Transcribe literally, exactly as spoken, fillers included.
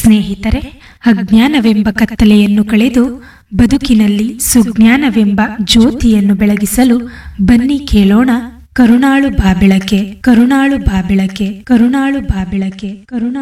ಸ್ನೇಹಿತರೆ, ಅಜ್ಞಾನವೆಂಬ ಕತ್ತಲೆಯನ್ನು ಕಳೆದು ಬದುಕಿನಲ್ಲಿ ಸುಜ್ಞಾನವೆಂಬ ಜ್ಯೋತಿಯನ್ನು ಬೆಳಗಿಸಲು ಬನ್ನಿ ಕೇಳೋಣ ಕರುಣಾಳು ಬಾಬೆಳಕೆ, ಕರುಣಾಳು ಬಾಬೆಳಕೆ, ಕರುಣಾಳು ಬಾಬೆಳಕೆ, ಕರುಣಾ